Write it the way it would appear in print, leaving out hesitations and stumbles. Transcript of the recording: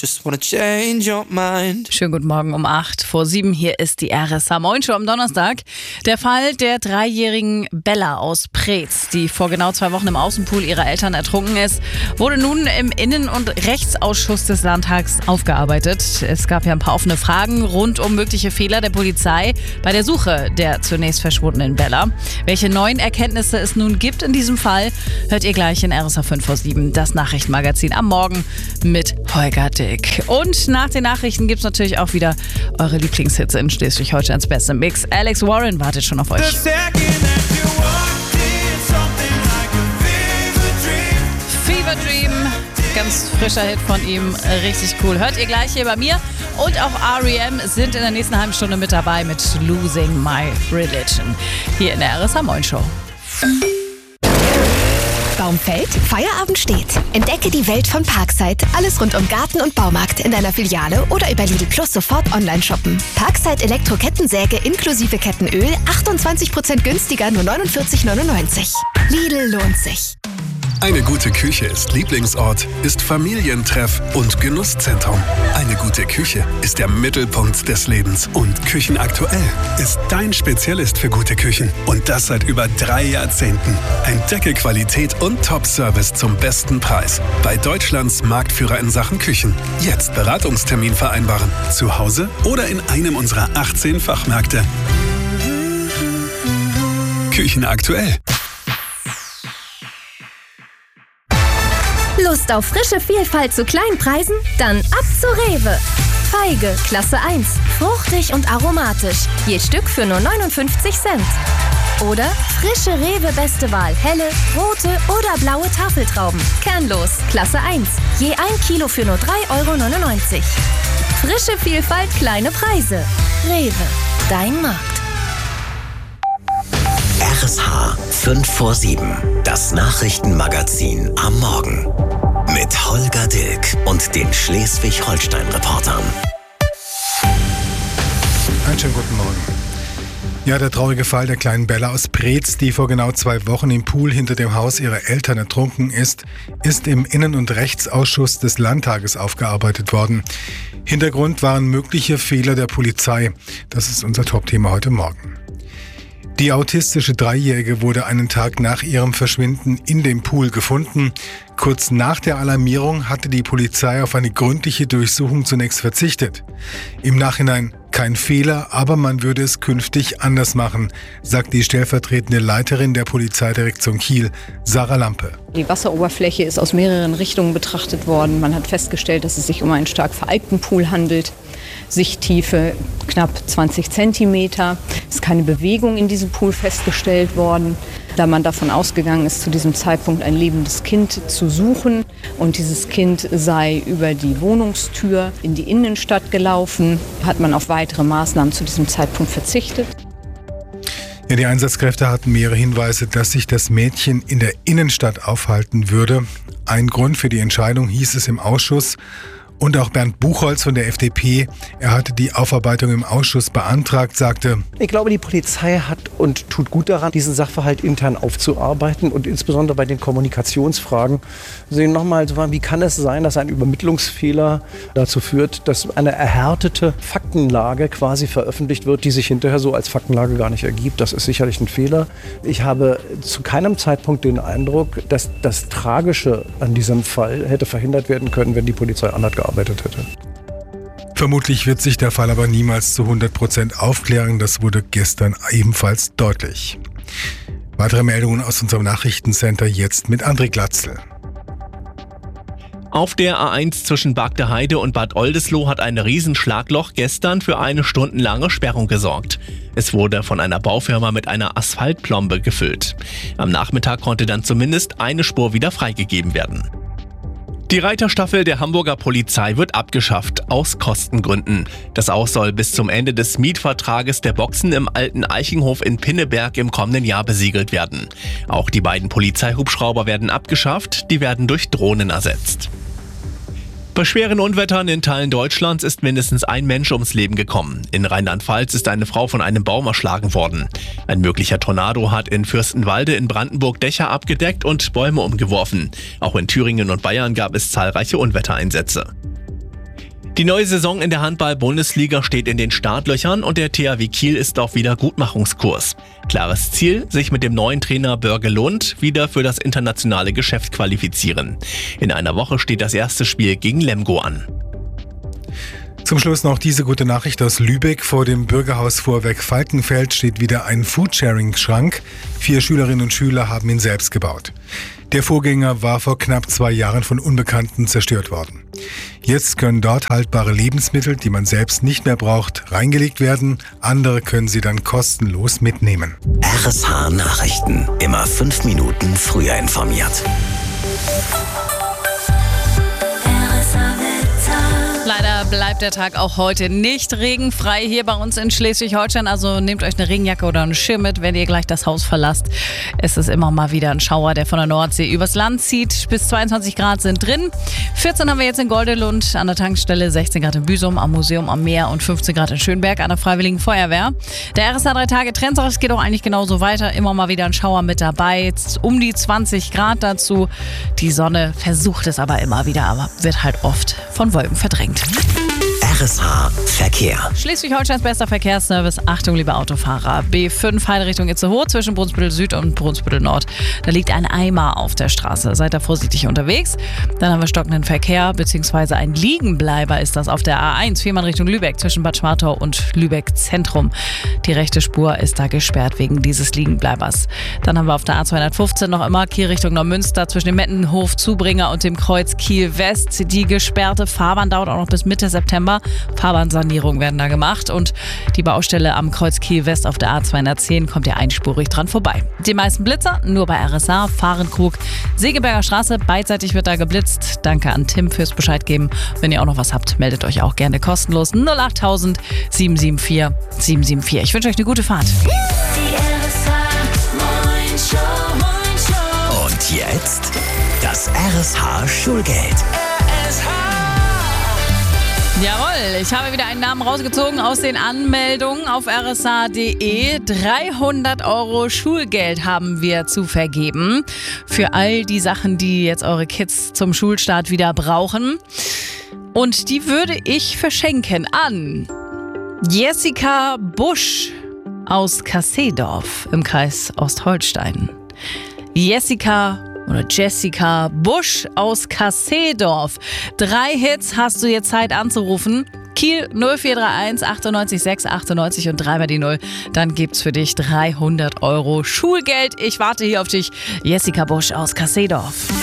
just wanna change your mind. Schönen guten Morgen um 8:07. Hier ist die RSH Moin Show am Donnerstag. Der Fall der 3-jährigen Bella aus Preetz, die vor genau 2 Wochen im Außenpool ihrer Eltern ertrunken ist, wurde nun im Innen- und Rechtsausschuss des Landtags aufgearbeitet. Es gab ja ein paar offene Fragen rund um mögliche Fehler der Polizei bei der Suche der zunächst verschwundenen Bella. Welche neuen Erkenntnisse es nun gibt in diesem Fall, hört ihr gleich in RSH 5 vor 7, das Nachrichtenmagazin am Morgen mit Holger Dick. Und nach den Nachrichten gibt es natürlich auch wieder eure Lieblingshits in Schleswig-Holsteins beste Mix. Alex Warren wartet schon auf euch. Fever Dream, ganz frischer Hit von ihm, richtig cool. Hört ihr gleich hier bei mir. Und auch R.E.M. sind in der nächsten halben Stunde mit dabei mit Losing My Religion. Hier in der RSH Moin Show. Baum fällt, Feierabend steht. Entdecke die Welt von Parkside. Alles rund um Garten und Baumarkt in deiner Filiale oder über Lidl Plus sofort online shoppen. Parkside Elektro-Kettensäge inklusive Kettenöl 28% günstiger, nur 49,99. Lidl lohnt sich. Eine gute Küche ist Lieblingsort, ist Familientreff und Genusszentrum. Eine gute Küche ist der Mittelpunkt des Lebens. Und Küchenaktuell ist dein Spezialist für gute Küchen. Und das seit über 3 Jahrzehnten. Entdecke Qualität und Top-Service zum besten Preis. Bei Deutschlands Marktführer in Sachen Küchen. Jetzt Beratungstermin vereinbaren. Zu Hause oder in einem unserer 18 Fachmärkte. Küchenaktuell. Lust auf frische Vielfalt zu kleinen Preisen? Dann ab zu Rewe. Feige, Klasse 1, fruchtig und aromatisch. Je Stück für nur 59 Cent. Oder frische Rewe Beste Wahl, helle, rote oder blaue Tafeltrauben. Kernlos, Klasse 1. Je 1 Kilo für nur 3,99 €. Frische Vielfalt, kleine Preise. Rewe, dein Markt. RSH 5 vor 7, das Nachrichtenmagazin am Morgen. Mit Holger Dilk und den Schleswig-Holstein-Reportern. Einen schönen guten Morgen. Ja, der traurige Fall der kleinen Bella aus Preetz, die vor genau 2 Wochen im Pool hinter dem Haus ihrer Eltern ertrunken ist im Innen- und Rechtsausschuss des Landtages aufgearbeitet worden. Hintergrund waren mögliche Fehler der Polizei. Das ist unser Top-Thema heute Morgen. Die autistische 3-Jährige wurde einen Tag nach ihrem Verschwinden in dem Pool gefunden. Kurz nach der Alarmierung hatte die Polizei auf eine gründliche Durchsuchung zunächst verzichtet. Im Nachhinein kein Fehler, aber man würde es künftig anders machen, sagt die stellvertretende Leiterin der Polizeidirektion Kiel, Sarah Lampe. Die Wasseroberfläche ist aus mehreren Richtungen betrachtet worden. Man hat festgestellt, dass es sich um einen stark veralkten Pool handelt. Sichttiefe knapp 20 Zentimeter. Es ist keine Bewegung in diesem Pool festgestellt worden, da man davon ausgegangen ist, zu diesem Zeitpunkt ein lebendes Kind zu suchen. Und dieses Kind sei über die Wohnungstür in die Innenstadt gelaufen. Hat man auf weitere Maßnahmen zu diesem Zeitpunkt verzichtet. Ja, die Einsatzkräfte hatten mehrere Hinweise, dass sich das Mädchen in der Innenstadt aufhalten würde. Ein Grund für die Entscheidung hieß es im Ausschuss. Und auch Bernd Buchholz von der FDP, er hatte die Aufarbeitung im Ausschuss beantragt, sagte: Ich glaube, die Polizei hat und tut gut daran, diesen Sachverhalt intern aufzuarbeiten und insbesondere bei den Kommunikationsfragen sehen nochmal, wie kann es sein, dass ein Übermittlungsfehler dazu führt, dass eine erhärtete Faktenlage quasi veröffentlicht wird, die sich hinterher so als Faktenlage gar nicht ergibt. Das ist sicherlich ein Fehler. Ich habe zu keinem Zeitpunkt den Eindruck, dass das Tragische an diesem Fall hätte verhindert werden können, wenn die Polizei anders gearbeitet hätte. Vermutlich wird sich der Fall aber niemals zu 100% aufklären. Das wurde gestern ebenfalls deutlich. Weitere Meldungen aus unserem Nachrichtencenter jetzt mit André Glatzel. Auf der A1 zwischen Bagdeheide und Bad Oldesloe hat ein Riesenschlagloch gestern für eine stundenlange Sperrung gesorgt. Es wurde von einer Baufirma mit einer Asphaltplombe gefüllt. Am Nachmittag konnte dann zumindest eine Spur wieder freigegeben werden. Die Reiterstaffel der Hamburger Polizei wird abgeschafft, aus Kostengründen. Das auch soll bis zum Ende des Mietvertrages der Boxen im alten Eichenhof in Pinneberg im kommenden Jahr besiegelt werden. Auch die beiden Polizeihubschrauber werden abgeschafft, die werden durch Drohnen ersetzt. Bei schweren Unwettern in Teilen Deutschlands ist mindestens ein Mensch ums Leben gekommen. In Rheinland-Pfalz ist eine Frau von einem Baum erschlagen worden. Ein möglicher Tornado hat in Fürstenwalde in Brandenburg Dächer abgedeckt und Bäume umgeworfen. Auch in Thüringen und Bayern gab es zahlreiche Unwettereinsätze. Die neue Saison in der Handball-Bundesliga steht in den Startlöchern und der THW Kiel ist auf Wiedergutmachungskurs. Klares Ziel, sich mit dem neuen Trainer Börge Lund wieder für das internationale Geschäft qualifizieren. In einer Woche steht das erste Spiel gegen Lemgo an. Zum Schluss noch diese gute Nachricht aus Lübeck. Vor dem Bürgerhaus Vorwerk Falkenfeld steht wieder ein Foodsharing-Schrank. 4 Schülerinnen und Schüler haben ihn selbst gebaut. Der Vorgänger war vor knapp 2 Jahren von Unbekannten zerstört worden. Jetzt können dort haltbare Lebensmittel, die man selbst nicht mehr braucht, reingelegt werden. Andere können sie dann kostenlos mitnehmen. RSH Nachrichten. Immer 5 Minuten früher informiert. Leider bleibt der Tag auch heute nicht regenfrei hier bei uns in Schleswig-Holstein. Also nehmt euch eine Regenjacke oder einen Schirm mit, wenn ihr gleich das Haus verlasst. Es ist immer mal wieder ein Schauer, der von der Nordsee übers Land zieht. Bis 22 Grad sind drin. 14 haben wir jetzt in Goldelund an der Tankstelle, 16 Grad in Büsum, am Museum am Meer und 15 Grad in Schönberg an der Freiwilligen Feuerwehr. Der RSH 3 Tage Trendsach, es geht auch eigentlich genauso weiter. Immer mal wieder ein Schauer mit dabei. Jetzt um die 20 Grad dazu. Die Sonne versucht es aber immer wieder, aber wird halt oft von Wolken verdrängt. RSH Verkehr. Schleswig-Holsteins bester Verkehrsservice. Achtung, liebe Autofahrer. B5 Heide Richtung Itzehoe zwischen Brunsbüttel Süd und Brunsbüttel Nord. Da liegt ein Eimer auf der Straße. Seid da vorsichtig unterwegs. Dann haben wir stockenden Verkehr, beziehungsweise ein Liegenbleiber ist das auf der A1. Fehmarn Richtung Lübeck zwischen Bad Schwartau und Lübeck Zentrum. Die rechte Spur ist da gesperrt wegen dieses Liegenbleibers. Dann haben wir auf der A215 noch immer Kiel Richtung Neumünster zwischen dem Mettenhof Zubringer und dem Kreuz Kiel West. Die gesperrte Fahrbahn dauert auch noch bis Mitte September. Fahrbahnsanierungen werden da gemacht und die Baustelle am Kreuz Kiel West auf der A210 kommt ihr einspurig dran vorbei. Die meisten Blitzer nur bei RSH, Fahrenkrug, Segeberger Straße, beidseitig wird da geblitzt. Danke an Tim fürs Bescheid geben. Wenn ihr auch noch was habt, meldet euch auch gerne kostenlos 08000 774 774. Ich wünsche euch eine gute Fahrt. Und jetzt das RSH Schulgeld. Jawohl, ich habe wieder einen Namen rausgezogen aus den Anmeldungen auf rsh.de. 300 € Schulgeld haben wir zu vergeben für all die Sachen, die jetzt eure Kids zum Schulstart wieder brauchen. Und die würde ich verschenken an Jessica Busch aus Kasseedorf im Kreis Ostholstein. Jessica Busch aus Kasseedorf. 3 Hits hast du jetzt Zeit anzurufen. Kiel 0431 98 6 98 und 3 mal die 0. Dann gibt's für dich 300 € Schulgeld. Ich warte hier auf dich. Jessica Busch aus Kasseedorf.